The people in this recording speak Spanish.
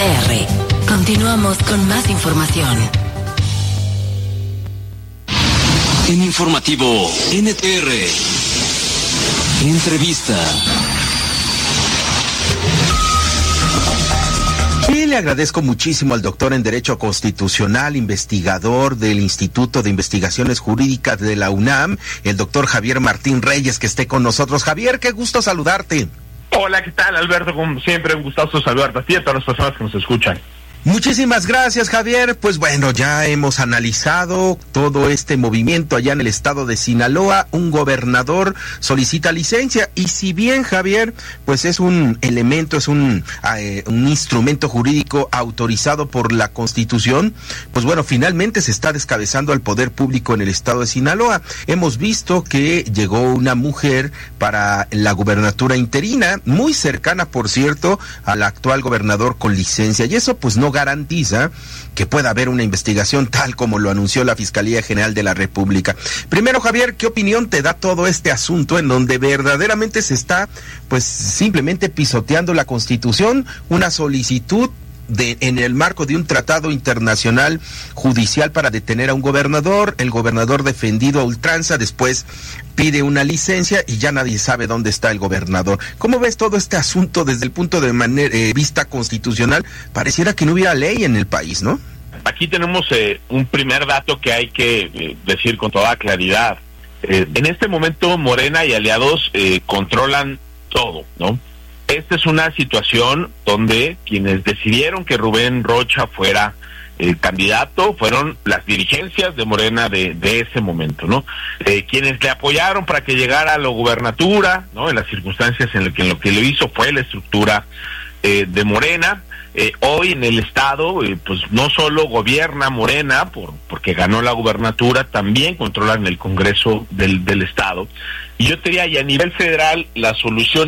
NTR. Continuamos con más información. En Informativo NTR. Entrevista. Y le agradezco muchísimo al doctor en Derecho Constitucional, investigador del Instituto de Investigaciones Jurídicas de la UNAM, el doctor Javier Martín Reyes, que esté con nosotros. Javier, qué gusto saludarte. Hola, ¿qué tal, Alberto? Como siempre, un gustazo saludarte a ti y a todas las personas que nos escuchan. Muchísimas gracias, Javier. Pues bueno, ya hemos analizado todo este movimiento allá en el estado de Sinaloa. Un gobernador solicita licencia y si bien, Javier, pues es un elemento, es un instrumento jurídico autorizado por la Constitución, pues bueno, finalmente se está descabezando al poder público en el estado de Sinaloa. Hemos visto que llegó una mujer para la gubernatura interina, muy cercana, por cierto, al actual gobernador con licencia, y eso pues no garantiza que pueda haber una investigación tal como lo anunció la Fiscalía General de la República. Primero, Javier, ¿qué opinión te da todo este asunto en donde verdaderamente se está pues simplemente pisoteando la Constitución, una solicitud en el marco de un tratado internacional judicial para detener a un gobernador, el gobernador defendido a ultranza, después pide una licencia y ya nadie sabe dónde está el gobernador? ¿Cómo ves todo este asunto desde el punto de vista constitucional? Pareciera que no hubiera ley en el país, ¿no? Aquí tenemos un primer dato que hay que decir con toda claridad. En este momento Morena y aliados controlan todo, ¿no? Esta es una situación donde quienes decidieron que Rubén Rocha fuera el candidato fueron las dirigencias de Morena de ese momento, ¿no? Quienes le apoyaron para que llegara a la gubernatura, ¿no? En las circunstancias en lo que lo hizo fue la estructura de Morena. Hoy en el estado, pues no solo gobierna Morena porque ganó la gubernatura, también controlan el Congreso del estado. Y yo te diría, y a nivel federal, la solución